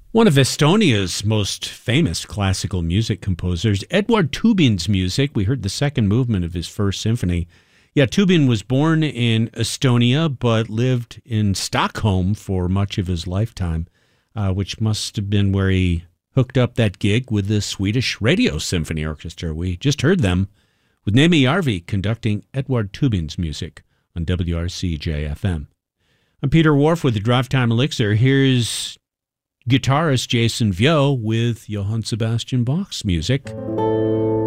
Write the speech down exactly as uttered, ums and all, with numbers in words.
One of Estonia's most famous classical music composers, Eduard Tubin's music. We heard the second movement of his first symphony. Yeah, Tubin was born in Estonia, but lived in Stockholm for much of his lifetime, uh, which must have been where he hooked up that gig with the Swedish Radio Symphony Orchestra. We just heard them with Nemi Järvi conducting Eduard Tubin's music on W R C J F M. I'm Peter Wharf with the Drive Time Elixir. Here's guitarist Jason Vio with Johann Sebastian Bach's music.